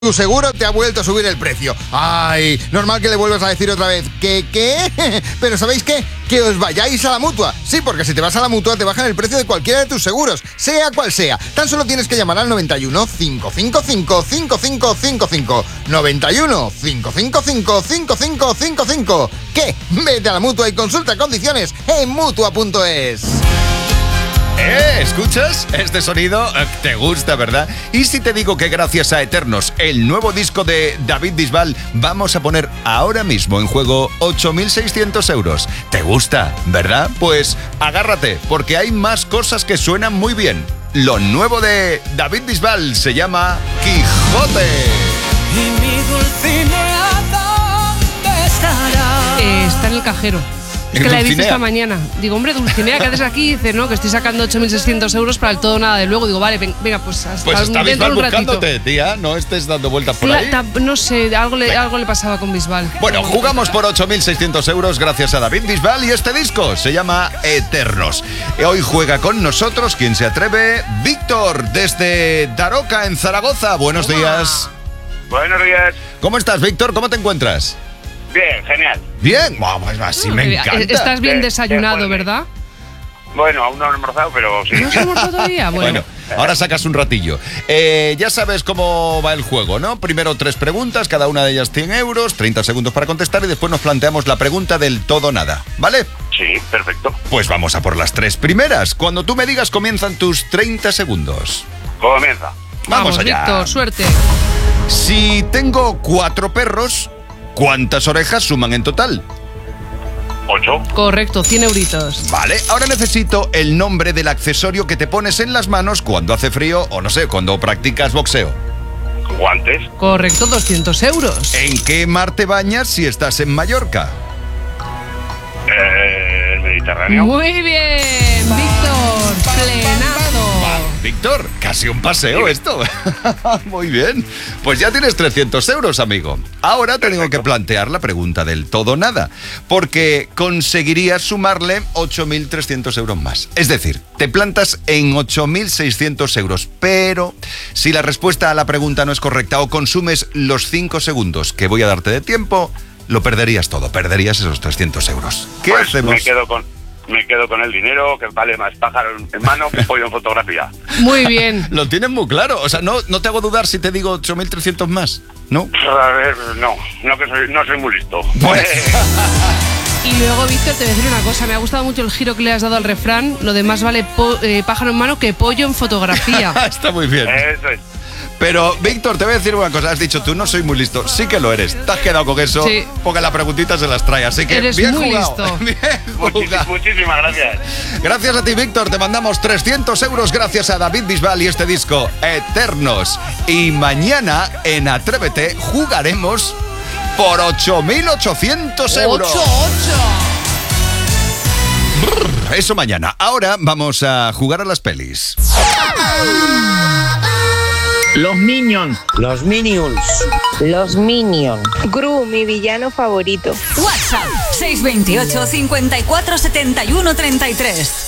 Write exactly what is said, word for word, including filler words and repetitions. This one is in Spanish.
Tu seguro te ha vuelto a subir el precio. Ay, normal que le vuelvas a decir otra vez ¿qué, qué? Pero ¿sabéis qué? Que os vayáis a la Mutua. Sí, porque si te vas a la Mutua te bajan el precio de cualquiera de tus seguros, sea cual sea. Tan solo tienes que llamar al noventa y uno, cinco cinco cinco, cinco cinco cinco cinco. noventa y uno, cinco cinco cinco, cinco cinco cinco cinco. ¿Qué? Vete a la Mutua y consulta condiciones en Mutua punto es. ¿Eh? ¿Escuchas? Este sonido te gusta, ¿verdad? Y si te digo que gracias a Eternos, el nuevo disco de David Bisbal, vamos a poner ahora mismo en juego ocho mil seiscientos euros. ¿Te gusta, verdad? Pues agárrate, porque hay más cosas que suenan muy bien. Lo nuevo de David Bisbal se llama Quijote. Y mi Dulcinea, ¿dónde estará? Eh, está en el cajero. Es que la he visto esta mañana. Digo, hombre, Dulcinea, ¿qué haces aquí? Dice, no, que estoy sacando ocho mil seiscientos euros para el todo nada de luego. Digo, vale, venga, pues hasta Pues está dentro Bisbal un ratito. buscándote, tía. No estés dando vueltas por La, ahí. ta, no sé, algo le, algo le pasaba con Bisbal. Bueno, jugamos por ocho mil seiscientos euros gracias a David Bisbal y este disco se llama Eternos. Hoy juega con nosotros, ¿quién se atreve? Víctor, desde Daroca, en Zaragoza. Buenos Toma. días. Buenos días. ¿Cómo estás, Víctor? ¿Cómo te encuentras? Bien, genial. Bien, vamos, así me encanta. Estás bien Bien, desayunado, bien, ¿verdad? Bueno, aún no he almorzado, pero sí. ¿No has almorzado todavía? Bueno. Bueno, ahora sacas un ratillo. Eh, ya sabes cómo va el juego, ¿no? Primero tres preguntas, cada una de ellas cien euros, treinta segundos para contestar y después nos planteamos la pregunta del todo nada, ¿vale? Sí, perfecto. Pues vamos a por las tres primeras. Cuando tú me digas comienzan tus treinta segundos. Comienza. Vamos, allá. Víctor, suerte. Si tengo cuatro perros, ¿cuántas orejas suman en total? Ocho. Correcto, cien euritos. Vale, ahora necesito el nombre del accesorio que te pones en las manos cuando hace frío o no sé, cuando practicas boxeo. Guantes. Correcto, doscientos euros. ¿En qué mar te bañas si estás en Mallorca? Eh, el Mediterráneo. Muy bien, Víctor, plenazo. Víctor, casi un paseo esto. Muy bien. Pues ya tienes trescientos euros, amigo. Ahora te tengo que plantear la pregunta del todo nada, porque conseguirías sumarle ocho mil trescientos euros más. Es decir, te plantas en ocho mil seiscientos euros, pero si la respuesta a la pregunta no es correcta o consumes los cinco segundos que voy a darte de tiempo, lo perderías todo, perderías esos trescientos euros. ¿Qué Pues hacemos? Me quedo con... Me quedo con el dinero, que vale más pájaro en mano que pollo en fotografía. Muy bien. Lo tienes muy claro. O sea, no, no te hago dudar si te digo ocho mil trescientos más, ¿no? A ver, no, no que soy, no soy muy listo. Pues- Y luego, Víctor, te voy a decir una cosa. Me ha gustado mucho el giro que le has dado al refrán. Lo de más vale po- eh, pájaro en mano que pollo en fotografía. Está muy bien. Eso es. Pero, Víctor, te voy a decir una cosa. Has dicho tú, no soy muy listo. Sí que lo eres. Te has quedado con eso. Sí. Porque la preguntita se las trae. Así que Eres bien muy jugado. listo. Bien Muchis- jugado. muchísimas gracias. Gracias a ti, Víctor. Te mandamos trescientos euros gracias a David Bisbal y este disco Eternos. Y mañana en Atrévete jugaremos por ocho mil ochocientos euros. ¡Ocho, ocho! Eso mañana. Ahora vamos a jugar a las pelis. Los Minions. Los Minions. Los Minions. Gru, mi villano favorito. WhatsApp seis dos ocho, cincuenta y cuatro, setenta y uno, treinta y tres.